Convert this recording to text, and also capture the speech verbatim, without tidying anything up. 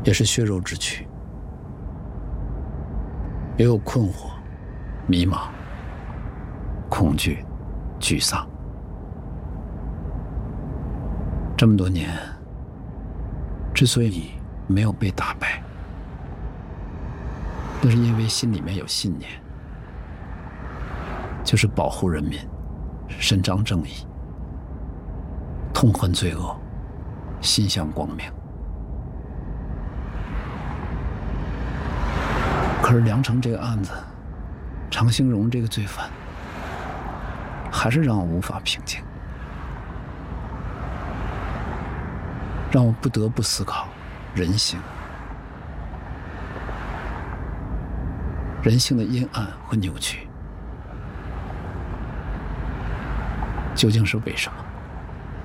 也是血肉之躯，也有困惑、迷茫、恐惧、沮丧。这么多年，之所以没有被打败，那是因为心里面有信念，就是保护人民，伸张正义，痛恨罪恶，心向光明。可是梁城这个案子，常兴荣这个罪犯，还是让我无法平静，让我不得不思考人性，人性的阴暗和扭曲究竟是为什么？